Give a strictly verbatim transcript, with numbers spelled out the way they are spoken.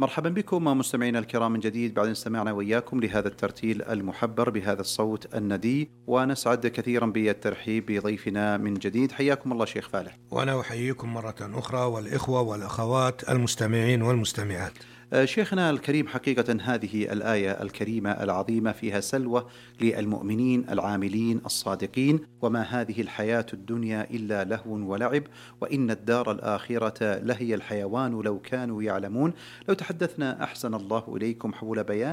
مرحبا بكم مستمعينا الكرام من جديد بعد أن استمعنا وإياكم لهذا الترتيل المحبر بهذا الصوت الندي، ونسعد كثيرا بالترحيب بضيفنا من جديد. حياكم الله شيخ فالح. وأنا أحييكم مرة أخرى والإخوة والأخوات المستمعين والمستمعات. شيخنا الكريم، حقيقة هذه الآية الكريمة العظيمة فيها سلوى للمؤمنين العاملين الصادقين: وما هذه الحياة الدنيا إلا لهو ولعب وإن الدار الآخرة لهي الحيوان لو كانوا يعلمون. لو تحدثنا أحسن الله إليكم حول بيان